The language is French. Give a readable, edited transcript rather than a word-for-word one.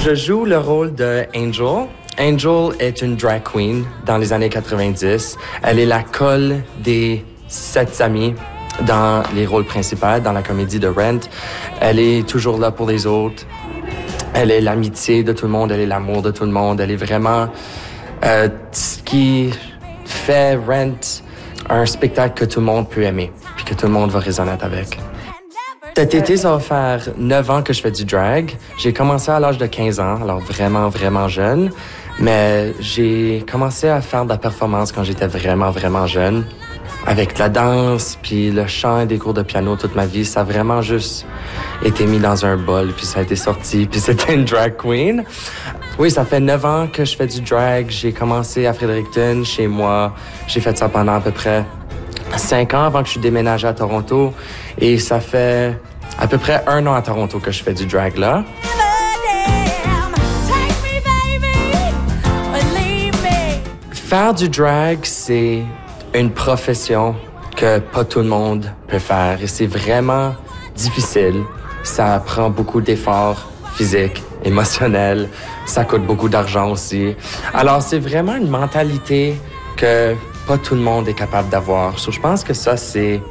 Je joue le rôle de Angel. Angel est une drag queen dans les années 90. Elle est la colle des 7 amis dans les rôles principaux, dans la comédie de Rent. Elle est toujours là pour les autres. Elle est l'amitié de tout le monde, elle est l'amour de tout le monde. Elle est vraiment ce qui fait Rent un spectacle que tout le monde peut aimer, puis que tout le monde va résonner avec. Cet été, ça va faire 9 ans que je fais du drag. J'ai commencé à l'âge de 15 ans, alors vraiment, vraiment jeune. Mais j'ai commencé à faire de la performance quand j'étais vraiment, vraiment jeune. Avec la danse, puis le chant et des cours de piano toute ma vie, ça a vraiment juste été mis dans un bol, puis ça a été sorti, puis c'était une drag queen. Oui, ça fait 9 ans que je fais du drag. J'ai commencé à Fredericton, chez moi. J'ai fait ça pendant à peu près 5 ans avant que je suis déménagé à Toronto. Et ça fait à peu près 1 an à Toronto que je fais du drag là. Faire du drag, c'est une profession que pas tout le monde peut faire. Et c'est vraiment difficile. Ça prend beaucoup d'efforts physiques, émotionnels. Ça coûte beaucoup d'argent aussi. Alors, c'est vraiment une mentalité que pas tout le monde est capable d'avoir. Je pense que ça, c'est